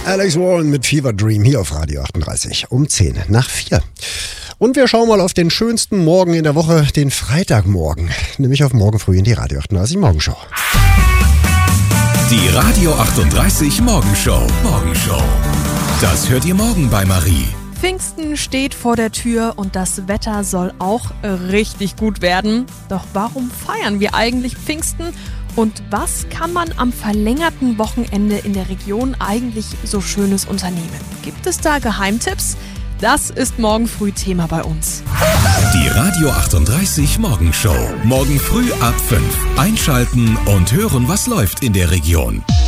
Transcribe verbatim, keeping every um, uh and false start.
Alex Warren mit Fever Dream hier auf Radio achtunddreißig um zehn nach vier. Und wir schauen mal auf den schönsten Morgen in der Woche, den Freitagmorgen, nämlich auf morgen früh in die Radio achtunddreißig Morgenshow. Die Radio achtunddreißig Morgenshow. Morgenshow. Das hört ihr morgen bei Marie. Pfingsten steht vor der Tür und das Wetter soll auch richtig gut werden. Doch warum feiern wir eigentlich Pfingsten? Und was kann man am verlängerten Wochenende in der Region eigentlich so Schönes unternehmen? Gibt es da Geheimtipps? Das ist morgen früh Thema bei uns. Die Radio achtunddreißig Morgenshow. Morgen früh ab fünf. Einschalten und hören, was läuft in der Region.